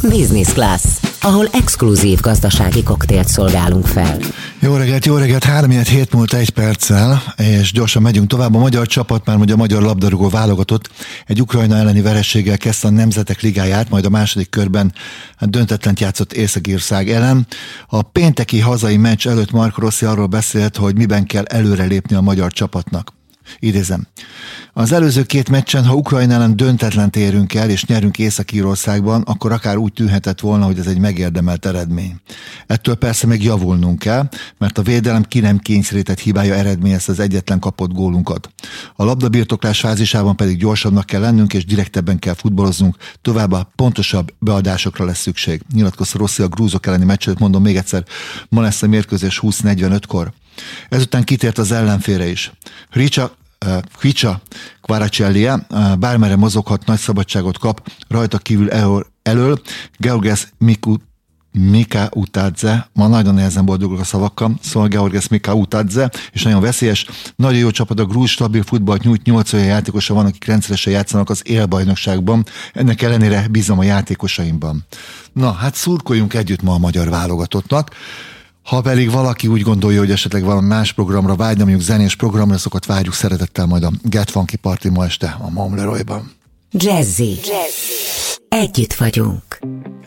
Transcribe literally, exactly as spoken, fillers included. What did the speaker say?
Business Class, ahol exkluzív gazdasági koktélt szolgálunk fel. Jó reggelt, jó reggelt, három hét múlt egy perccel, és gyorsan megyünk tovább. A magyar csapat, már ugye a magyar labdarúgó válogatott egy Ukrajna elleni vereséggel kezdte a Nemzetek Ligáját, majd a második körben döntetlent játszott Észak-Írország ellen. A pénteki hazai meccs előtt Marco Rossi arról beszélt, hogy miben kell előrelépni a magyar csapatnak. Idézem. Az előző két meccsen, ha Ukrajna ellen döntetlent érünk el, és nyerünk Észak-Írországban, akkor akár úgy tűnhetett volna, hogy ez egy megérdemelt eredmény. Ettől persze még javulnunk kell, mert a védelem ki nem kényszerített hibája eredményezte az egyetlen kapott gólunkat. A labdabirtoklás fázisában pedig gyorsabbnak kell lennünk, és direktebben kell futballoznunk, továbbá pontosabb beadásokra lesz szükség. Nyilatkozta Rossi a grúzok elleni meccset, mondom még egyszer, ma lesz a mérkőzés húsz negyvenötkor. Ezután kitért az ellenfélre is. Ricsa Kvicsa Kvaratskhelia bármerre mozoghat, nagy szabadságot kap, rajta kívül elől, elől Georges Miku Mikautadze, ma nagyon nehezen boldogok a szavakkal, szóval Georges Mikautadze, és nagyon veszélyes, nagyon jó csapat, a grúz stabil futballt nyújt, nyolc olyan játékosa van, akik rendszeresen játszanak az élbajnokságban, ennek ellenére bízom a játékosaimban. Na, hát szurkoljunk együtt ma a magyar válogatottnak. Ha pedig valaki úgy gondolja, hogy esetleg valami más programra vágyna, mondjuk zenés programra, szokat várjuk szeretettel majd a Get Funky Party ma este a Mom Leroyban. Jazzy. Jazzy. Együtt vagyunk.